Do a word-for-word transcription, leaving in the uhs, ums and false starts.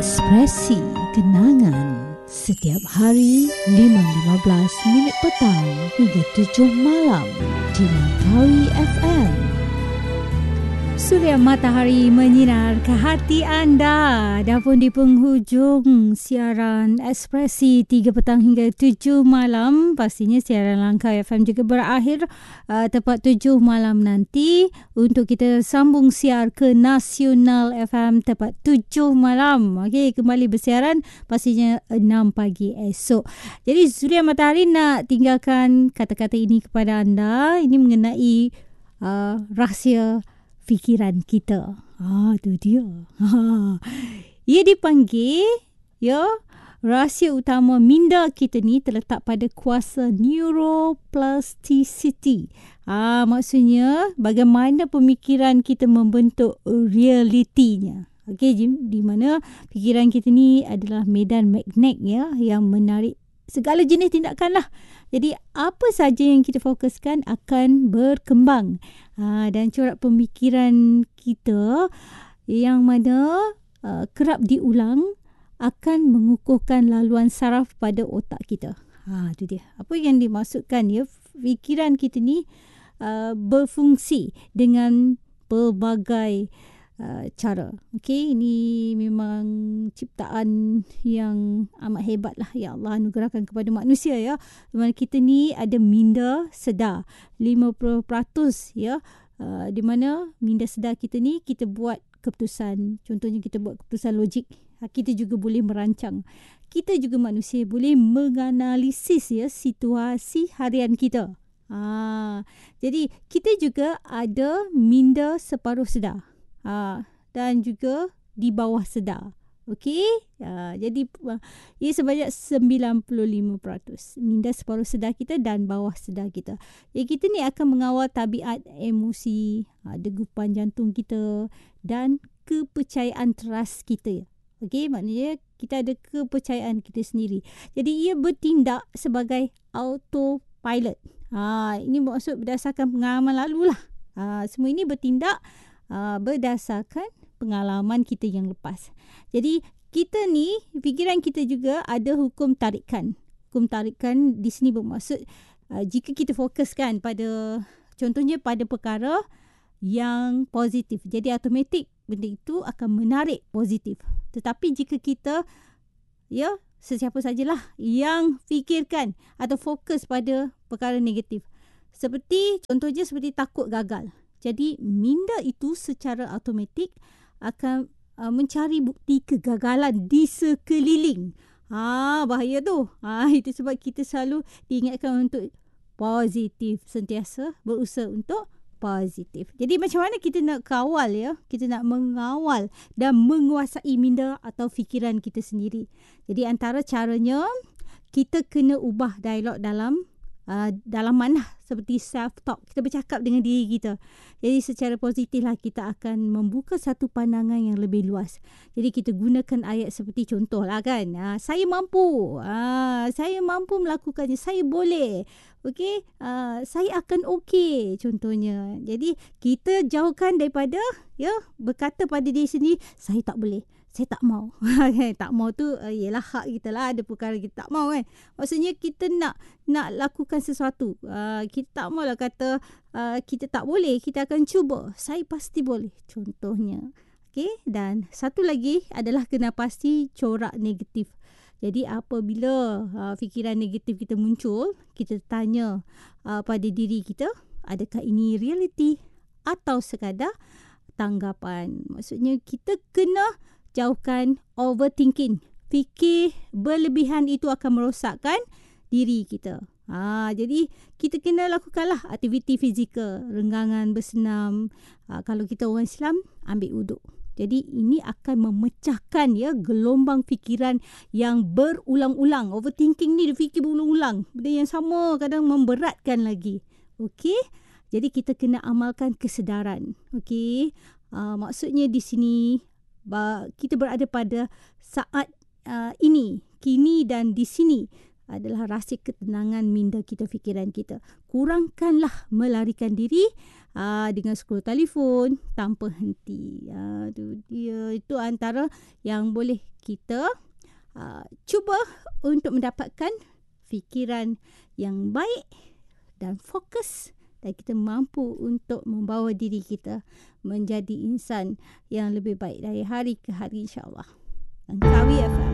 Ekspresi Kenangan setiap hari lima lima belas minit petang hingga tujuh malam di Langkawi F M. Suria matahari menyinar ke hati anda. Dah pun di penghujung siaran Ekspresi tiga petang hingga tujuh malam. Pastinya siaran Langkawi F M juga berakhir uh, tepat tujuh malam nanti untuk kita sambung siar ke Nasional F M tepat tujuh malam. Okey, kembali bersiaran pastinya enam pagi esok. Jadi Suria matahari nak tinggalkan kata-kata ini kepada anda. Ini mengenai uh, rahsia fikiran kita. Ah, tu dia. Ha. Ia dipanggil, ya, rahsia utama minda kita ni terletak pada kuasa neuroplasticity. Ah, maksudnya bagaimana pemikiran kita membentuk realitinya. Okey, di mana fikiran kita ni adalah medan magnet, ya, yang menarik segala jenis tindakan lah. Jadi apa saja yang kita fokuskan akan berkembang. Ha, dan corak pemikiran kita yang mana uh, kerap diulang akan mengukuhkan laluan saraf pada otak kita. Ha, itu dia. Apa yang dimaksudkan, ya, fikiran kita ni uh, berfungsi dengan pelbagai Uh, cara. Okey, ini memang ciptaan yang amat hebat lah, ya Allah anugerahkan kepada manusia, ya. Di mana kita ni ada minda sedar lima puluh peratus, ya. Uh, di mana minda sedar kita ni kita buat keputusan. Contohnya kita buat keputusan logik. Kita juga boleh merancang. Kita juga manusia boleh menganalisis, ya, situasi harian kita. Ha, jadi kita juga ada minda separuh sedar. Ha, dan juga di bawah sedar. Okey, ha, jadi ia sebanyak sembilan puluh lima peratus minda separuh sedar kita dan bawah sedar kita. Jadi kita ni akan mengawal tabiat emosi, ha, degupan jantung kita dan kepercayaan trust kita. Okey, maknanya kita ada kepercayaan kita sendiri. Jadi ia bertindak sebagai autopilot. Ha, ini maksud berdasarkan pengalaman lalu lah. Ha, semua ini bertindak Uh, berdasarkan pengalaman kita yang lepas. Jadi kita ni, fikiran kita juga ada hukum tarikan. Hukum tarikan di sini bermaksud uh, jika kita fokuskan pada, contohnya pada perkara yang positif, jadi automatik benda itu akan menarik positif. Tetapi jika kita, ya, sesiapa sajalah yang fikirkan atau fokus pada perkara negatif, seperti contohnya seperti takut gagal. Jadi minda itu secara automatik akan uh, mencari bukti kegagalan di sekeliling. Ha, bahaya tu. Ha, itu sebab kita selalu diingatkan untuk positif, sentiasa berusaha untuk positif. Jadi macam mana kita nak kawal, ya? Kita nak mengawal dan menguasai minda atau fikiran kita sendiri. Jadi antara caranya kita kena ubah dialog dalam Uh, dalam mana seperti self-talk. Kita bercakap dengan diri kita. Jadi secara positif lah kita akan membuka satu pandangan yang lebih luas. Jadi kita gunakan ayat seperti contoh lah, kan. Uh, saya mampu. Uh, saya mampu melakukannya. Saya boleh. Okey. Uh, saya akan okey. Contohnya. Jadi kita jauhkan daripada, ya, berkata pada diri sendiri, saya tak boleh. Saya tak mau. Tak mau tu uh, ialah hak kita lah. Ada perkara kita tak mau, kan. Maksudnya kita nak nak lakukan sesuatu. Uh, kita tak mau lah kata uh, kita tak boleh. Kita akan cuba. Saya pasti boleh. Contohnya. Okay. Dan satu lagi adalah kena pasti corak negatif. Jadi apabila uh, fikiran negatif kita muncul, kita tanya uh, pada diri kita, adakah ini realiti atau sekadar tanggapan. Maksudnya kita kena jauhkan overthinking. Fikir berlebihan itu akan merosakkan diri kita. Ha, jadi kita kena lakukanlah aktiviti fizikal, renggangan, bersenam. Ha, kalau kita orang Islam, ambil wuduk. Jadi ini akan memecahkan, ya, gelombang fikiran yang berulang-ulang. Overthinking ni dia fikir berulang-ulang. Benda yang sama kadang memberatkan lagi. Okey? Jadi kita kena amalkan kesedaran. Okey? Ha, maksudnya di sini kita berada pada saat uh, ini, kini dan di sini. adalah rasa ketenangan minda kita, fikiran kita. Kurangkanlah melarikan diri aa, dengan scroll telefon tanpa henti. Aa, tu dia, itu antara yang boleh kita aa, cuba untuk mendapatkan fikiran yang baik dan fokus, dan kita mampu untuk membawa diri kita menjadi insan yang lebih baik dari hari ke hari, insya-Allah. Langkawi F M.